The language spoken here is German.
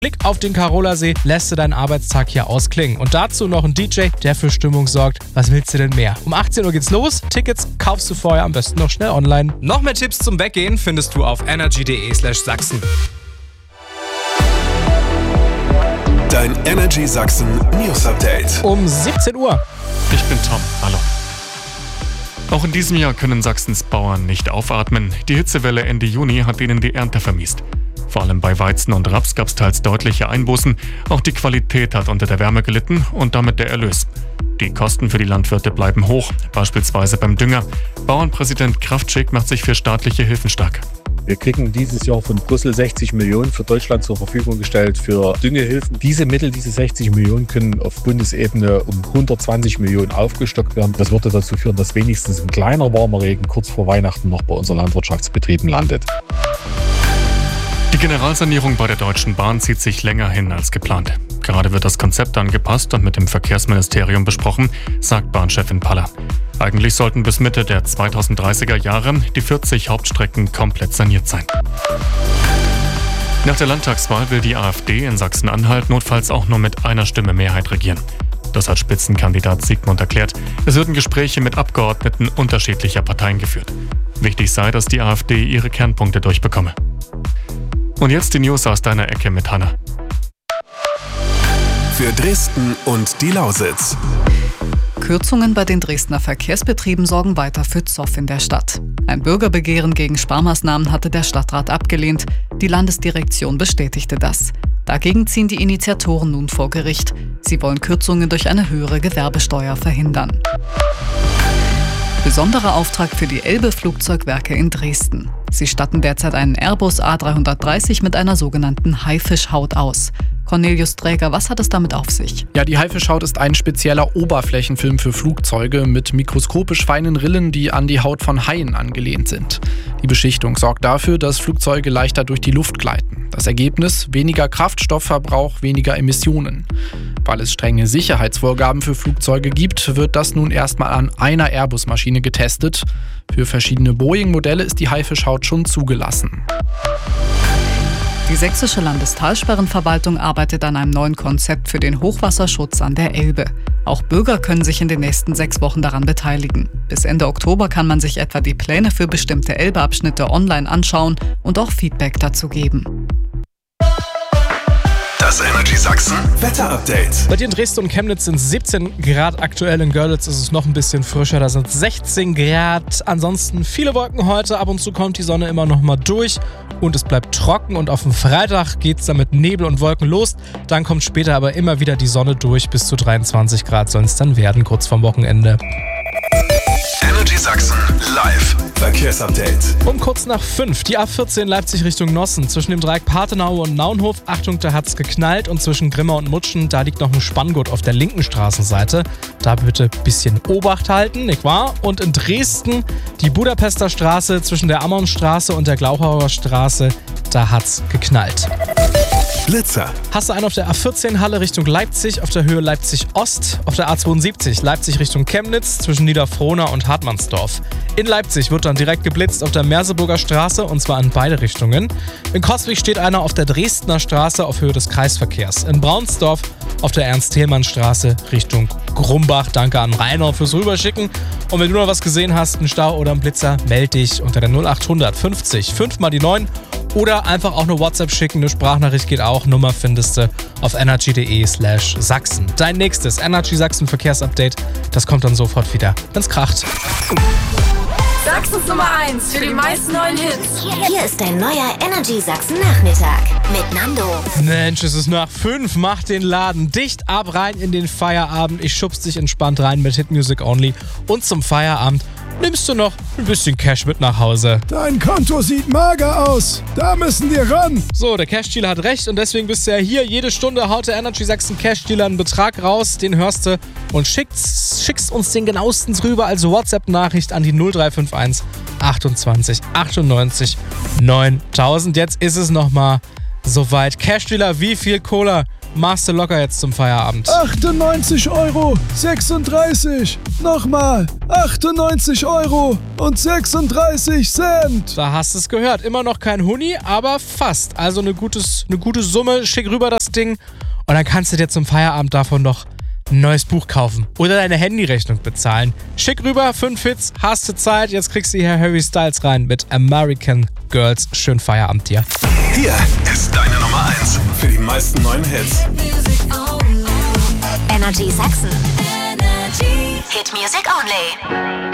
Blick auf den Carola-See lässt du deinen Arbeitstag hier ausklingen. Und dazu noch ein DJ, der für Stimmung sorgt. Was willst du denn mehr? Um 18 Uhr geht's los. Tickets kaufst du vorher am besten noch schnell online. Noch mehr Tipps zum Weggehen findest du auf energy.de/Sachsen. Dein Energy Sachsen News Update. Um 17 Uhr. Ich bin Tom. Hallo. Auch in diesem Jahr können Sachsens Bauern nicht aufatmen. Die Hitzewelle Ende Juni hat ihnen die Ernte vermiest. Vor allem bei Weizen und Raps gab es teils deutliche Einbußen. Auch die Qualität hat unter der Wärme gelitten und damit der Erlös. Die Kosten für die Landwirte bleiben hoch, beispielsweise beim Dünger. Bauernpräsident Kraftschick macht sich für staatliche Hilfen stark. Wir kriegen dieses Jahr von Brüssel 60 Millionen für Deutschland zur Verfügung gestellt für Düngehilfen. Diese Mittel, diese 60 Millionen, können auf Bundesebene um 120 Millionen aufgestockt werden. Das würde dazu führen, dass wenigstens ein kleiner warmer Regen kurz vor Weihnachten noch bei unseren Landwirtschaftsbetrieben landet. Die Generalsanierung bei der Deutschen Bahn zieht sich länger hin als geplant. Gerade wird das Konzept angepasst und mit dem Verkehrsministerium besprochen, sagt Bahnchefin Paller. Eigentlich sollten bis Mitte der 2030er Jahre die 40 Hauptstrecken komplett saniert sein. Nach der Landtagswahl will die AfD in Sachsen-Anhalt notfalls auch nur mit einer Stimme Mehrheit regieren. Das hat Spitzenkandidat Siegmund erklärt. Es würden Gespräche mit Abgeordneten unterschiedlicher Parteien geführt. Wichtig sei, dass die AfD ihre Kernpunkte durchbekomme. Und jetzt die News aus deiner Ecke mit Hanna. Für Dresden und die Lausitz. Kürzungen bei den Dresdner Verkehrsbetrieben sorgen weiter für Zoff in der Stadt. Ein Bürgerbegehren gegen Sparmaßnahmen hatte der Stadtrat abgelehnt. Die Landesdirektion bestätigte das. Dagegen ziehen die Initiatoren nun vor Gericht. Sie wollen Kürzungen durch eine höhere Gewerbesteuer verhindern. Besonderer Auftrag für die Elbe-Flugzeugwerke in Dresden. Sie statten derzeit einen Airbus A330 mit einer sogenannten Haifischhaut aus. Cornelius Träger, was hat es damit auf sich? Ja, die Haifischhaut ist ein spezieller Oberflächenfilm für Flugzeuge mit mikroskopisch feinen Rillen, die an die Haut von Haien angelehnt sind. Die Beschichtung sorgt dafür, dass Flugzeuge leichter durch die Luft gleiten. Das Ergebnis: weniger Kraftstoffverbrauch, weniger Emissionen. Weil es strenge Sicherheitsvorgaben für Flugzeuge gibt, wird das nun erstmal an einer Airbus-Maschine getestet. Für verschiedene Boeing-Modelle ist die Haifischhaut schon zugelassen. Die Sächsische Landestalsperrenverwaltung arbeitet an einem neuen Konzept für den Hochwasserschutz an der Elbe. Auch Bürger können sich in den nächsten 6 Wochen daran beteiligen. Bis Ende Oktober kann man sich etwa die Pläne für bestimmte Elbeabschnitte online anschauen und auch Feedback dazu geben. Das Energy Sachsen Wetter-Update. Bei dir in Dresden und Chemnitz sind 17 Grad aktuell. In Görlitz ist es noch ein bisschen frischer, da sind 16 Grad. Ansonsten viele Wolken heute, ab und zu kommt die Sonne immer noch mal durch und es bleibt trocken. Und auf dem Freitag geht es dann mit Nebel und Wolken los. Dann kommt später aber immer wieder die Sonne durch. Bis zu 23 Grad sollen es dann werden, kurz vorm Wochenende. Energy Sachsen live Verkehrsupdate. Um kurz nach 5, die A14 Leipzig Richtung Nossen. Zwischen dem Dreieck Partenau und Naunhof. Achtung, da hat's geknallt. Und zwischen Grimma und Mutschen, da liegt noch ein Spanngurt auf der linken Straßenseite. Da bitte ein bisschen Obacht halten, nicht wahr? Und in Dresden, die Budapester Straße zwischen der Ammonstraße und der Glauchauer Straße, da hat's geknallt. Blitzer. Hast du einen auf der A14 Halle Richtung Leipzig, auf der Höhe Leipzig-Ost, auf der A72 Leipzig Richtung Chemnitz zwischen Niederfrohna und Hartmannsdorf. In Leipzig wird dann direkt geblitzt auf der Merseburger Straße und zwar in beide Richtungen. In Coswig steht einer auf der Dresdner Straße auf Höhe des Kreisverkehrs. In Braunsdorf auf der Ernst-Thälmann-Straße Richtung Grumbach. Danke an Rainer fürs Rüberschicken. Und wenn du noch was gesehen hast, einen Stau oder einen Blitzer, melde dich unter der 0800 50 5 mal die 9. Oder einfach auch eine WhatsApp schicken, eine Sprachnachricht geht auch. Nummer findest du auf energy.de/Sachsen. Dein nächstes Energy Sachsen Verkehrsupdate, das kommt dann sofort wieder, wenn's kracht. Sachsens Nummer 1 für die meisten neuen Hits. Hier ist dein neuer Energy Sachsen Nachmittag mit Nando. Mensch, es ist nach 5, mach den Laden dicht, ab rein in den Feierabend. Ich schubs dich entspannt rein mit Hit Music Only. Und zum Feierabend nimmst du noch ein bisschen Cash mit nach Hause. Dein Konto sieht mager aus. Da müssen wir ran. So, der Cash-Dealer hat recht und deswegen bist du ja hier. Jede Stunde haut der Energy Sachsen Cash-Dealer einen Betrag raus, den hörst du und schickst uns den genauestens rüber als WhatsApp-Nachricht an die 0351 28 98 9000. Jetzt ist es nochmal soweit. Cash-Dealer, wie viel Cola machst du locker jetzt zum Feierabend. 98,36 Euro. Nochmal. 98,36 Euro. Da hast du es gehört. Immer noch kein Huni, aber fast. Also eine gute Summe. Schick rüber das Ding. Und dann kannst du dir zum Feierabend davon noch ein neues Buch kaufen. Oder deine Handyrechnung bezahlen. Schick rüber, 5 Hits, hast du Zeit. Jetzt kriegst du hier Harry Styles rein mit American Girls. Schönen Feierabend dir. Hier ist deine Nummer 1 für die meisten neuen Hits. Energy Sachsen. Hit Music Only.